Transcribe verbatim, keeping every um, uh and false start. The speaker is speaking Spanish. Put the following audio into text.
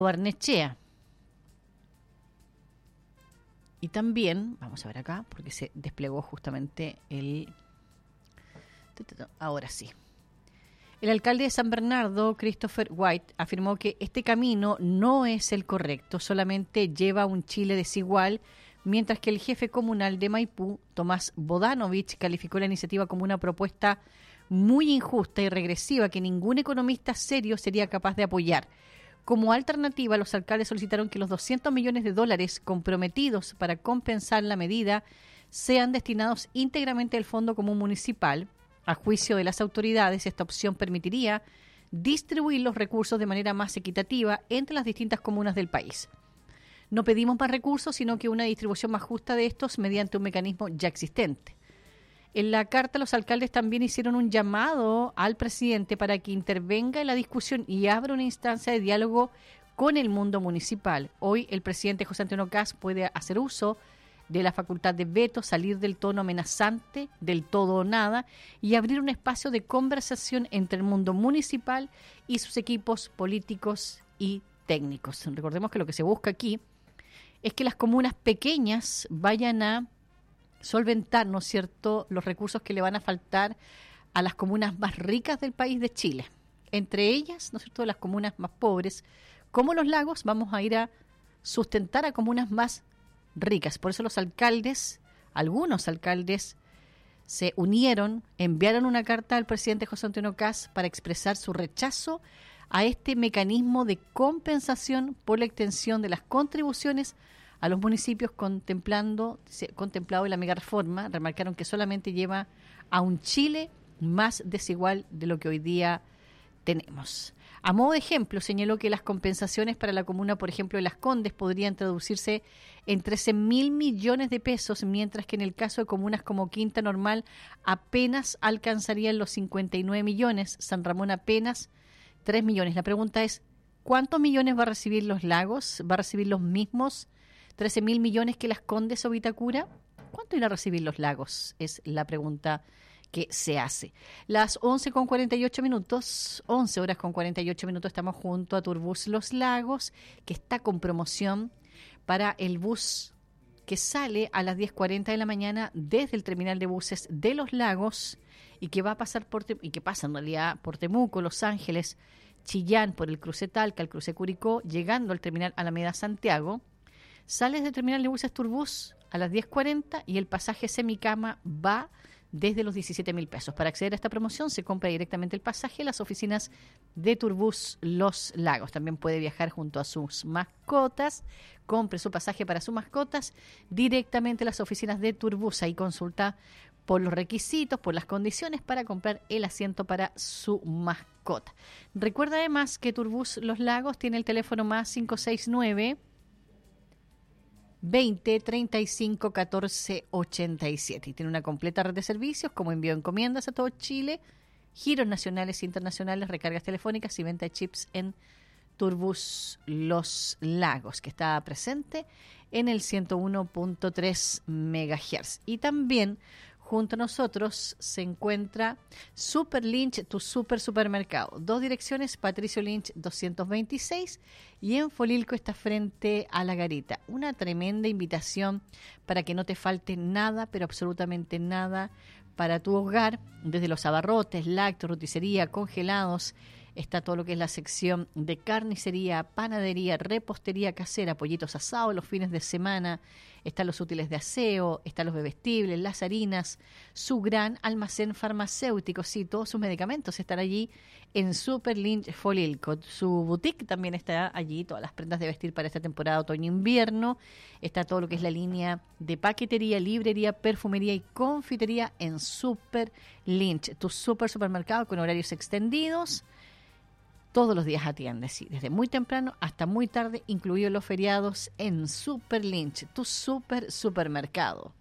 Barnechea. Y también, vamos a ver acá, porque se desplegó justamente el... Ahora sí. El alcalde de San Bernardo, Christopher White, afirmó que este camino no es el correcto, solamente lleva a un Chile desigual, mientras que el jefe comunal de Maipú, Tomás Bodanovich, calificó la iniciativa como una propuesta muy injusta y regresiva que ningún economista serio sería capaz de apoyar. Como alternativa, los alcaldes solicitaron que los doscientos millones de dólares comprometidos para compensar la medida sean destinados íntegramente al Fondo Común Municipal. A juicio de las autoridades, esta opción permitiría distribuir los recursos de manera más equitativa entre las distintas comunas del país. No pedimos más recursos, sino que una distribución más justa de estos mediante un mecanismo ya existente. En la carta, los alcaldes también hicieron un llamado al presidente para que intervenga en la discusión y abra una instancia de diálogo con el mundo municipal. Hoy, el presidente José Antonio Kast puede hacer uso de la facultad de veto, salir del tono amenazante, del todo o nada, y abrir un espacio de conversación entre el mundo municipal y sus equipos políticos y técnicos. Recordemos que lo que se busca aquí es que las comunas pequeñas vayan a solventar, ¿no es cierto?, los recursos que le van a faltar a las comunas más ricas del país de Chile. Entre ellas, ¿no es cierto?, las comunas más pobres, como Los Lagos, vamos a ir a sustentar a comunas más ricas. Por eso los alcaldes, algunos alcaldes, se unieron, enviaron una carta al presidente José Antonio Kast para expresar su rechazo a este mecanismo de compensación por la extensión de las contribuciones a los municipios contemplando contemplado en la mega reforma. Remarcaron que solamente lleva a un Chile más desigual de lo que hoy día tenemos. A modo de ejemplo, señaló que las compensaciones para la comuna, por ejemplo, de Las Condes, podrían traducirse en trece mil millones de pesos, mientras que en el caso de comunas como Quinta Normal apenas alcanzarían los cincuenta y nueve millones, San Ramón apenas tres millones. La pregunta es, ¿cuántos millones va a recibir Los Lagos? ¿Va a recibir los mismos trece mil millones que Las Condes o Vitacura? ¿Cuánto irá a recibir Los Lagos? Es la pregunta que se hace. Las once con cuarenta y ocho minutos, once horas con cuarenta y ocho minutos, estamos junto a Turbus Los Lagos, que está con promoción para el bus que sale a las diez cuarenta de la mañana desde el terminal de buses de Los Lagos y que va a pasar por y que pasa en realidad por Temuco, Los Ángeles, Chillán, por el cruce Talca, el cruce Curicó, llegando al terminal Alameda Santiago. Sales del terminal de buses Turbus a las diez cuarenta y el pasaje semicama va desde los diecisiete mil pesos. Para acceder a esta promoción se compra directamente el pasaje en las oficinas de Turbus Los Lagos. También puede viajar junto a sus mascotas. Compre su pasaje para sus mascotas directamente en las oficinas de Turbus. Ahí consulta por los requisitos, por las condiciones para comprar el asiento para su mascota. Recuerda además que Turbus Los Lagos tiene el teléfono más cinco seis nueve veinte, treinta y cinco, catorce, ochenta y siete y tiene una completa red de servicios como envío de encomiendas a todo Chile, giros nacionales e internacionales, recargas telefónicas y venta de chips en Turbus Los Lagos, que está presente en el ciento uno punto tres megahertz. Y también junto a nosotros se encuentra Super Lynch, tu super supermercado. Dos direcciones, Patricio Lynch doscientos veintiséis y en Folilco está frente a La Garita. Una tremenda invitación para que no te falte nada, pero absolutamente nada para tu hogar, desde los abarrotes, lácteos, roticería, congelados. Está todo lo que es la sección de carnicería, panadería, repostería casera, pollitos asados los fines de semana. Están los útiles de aseo, están los bebestibles, las harinas, su gran almacén farmacéutico. Sí, todos sus medicamentos están allí en Super Lynch Folilco. Su boutique también está allí, todas las prendas de vestir para esta temporada otoño-invierno. Está todo lo que es la línea de paquetería, librería, perfumería y confitería en Super Lynch. Tu super supermercado con horarios extendidos. Todos los días atiende, sí, desde muy temprano hasta muy tarde, incluidos los feriados en Super Lynch, tu super supermercado.